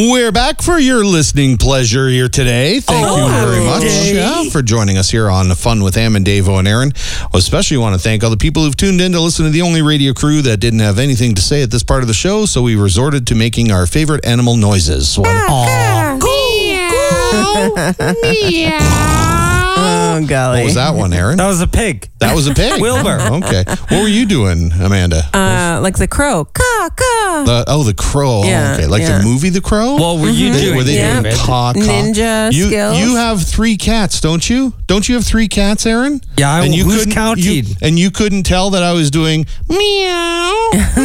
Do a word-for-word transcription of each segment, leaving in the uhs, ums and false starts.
We're back for your listening pleasure here today. Thank oh, you very much yeah, for joining us here on Fun with Am and Davo and Aaron. I especially want to thank all the people who've tuned in to listen to the only radio crew that didn't have anything to say at this part of the show, so we resorted to making our favorite animal noises. One, Aw. Oh, golly. what was that one, Aaron? That was a pig. That was a pig. Wilbur. Okay. What were you doing, Amanda? Uh, like the crow. Caw, caw. The, oh, the Crow. Yeah, Oh, okay. Like yeah. the movie The Crow? What were you They- doing? Were they Yeah. doing caw, caw? Ninja you, skills. You have three cats, don't you? Don't you have three cats, Aaron? Yeah, I- and you who's couldn't- counted? you- and you couldn't tell that I was doing meow,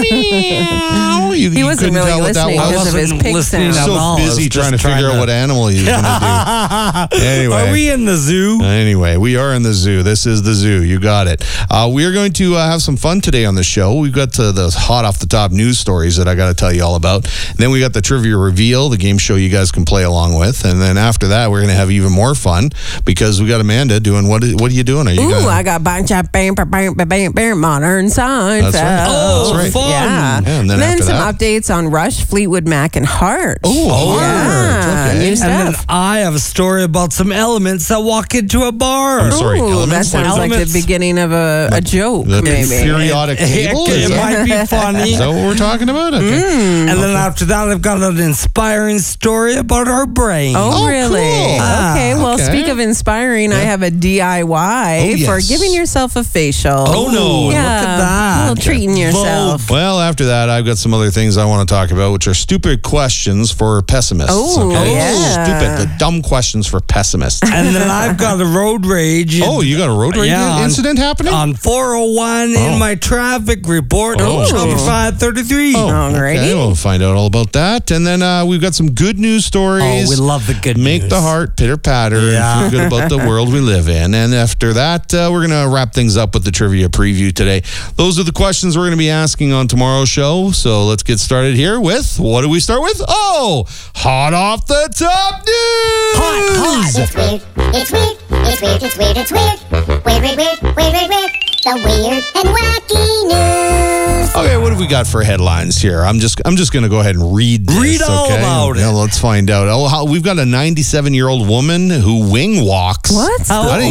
meow. You, He you wasn't couldn't really tell what that listening was. because of his wasn't pig listening sound. at So all. I busy was trying to just figure trying out to- what animal he was going to do. Anyway. Are we in the zoo? Anyway, we are in the zoo. This is the zoo. You got it. Uh, we are going to uh, have some fun today on the show. We've got uh, those hot off the top news stories that I got to tell you all about. And then we got the trivia reveal, the game show you guys can play along with. And then after that, we're going to have even more fun because we got Amanda doing what? What are you doing? Are you? Ooh, gonna, I got bunch of bam, bam, bam, bam, bam, bam, modern Seinfeld. That's right. Oh, That's right. fun. Yeah. Yeah, and then after some that- updates on Rush, Fleetwood Mac, and Heart. Oh, yeah. Heart. Okay. New And then stuff. I have a story about some elements that walk into a bar. I'm sorry, Ooh, that elements? sounds like Elements. the beginning of a, a joke, The maybe. periodic table? It, Is it that, might be funny. is that what we're talking about? Okay. Mm. And then after that, I've got an inspiring story about our brain. Oh, Oh, really? cool. Okay, well, Okay. speak of inspiring, I have a D I Y Oh, yes. for giving yourself a facial. Oh, no. Yeah, Look at that. A little treating yourself. Well, after that, I've got some other things I want to talk about, which are stupid questions for pessimists. Oh, okay? yeah. Stupid, the dumb questions for pessimists. And then I've got a road rage. Oh, you got a road rage Yeah, on- incident happening? on four oh one Oh. in my traffic report. Oh. Number five thirty-three. Oh, Alrighty. okay. We'll find out all about that. And then uh, we've got some good news stories. Oh, we love the good Make news. the heart pitter patter Yeah. and feel good about the world we live in. And after that, uh, we're going to wrap things up with the trivia preview today. Those are the questions we're going to be asking on tomorrow's show. So let's get started here with, what do we start with? Oh, hot off the top news. Hot, hot. It's weird, it's weird, it's weird, it's weird, it's weird. Weird, weird, weird, weird, weird, weird. The weird and wacky news. Okay, what have we got for headlines here? I'm just I'm just going to go ahead and read this. Read all okay? about it. Yeah, let's find out. Oh, how, we've got a ninety-seven-year-old woman who wing walks. What? How- I didn't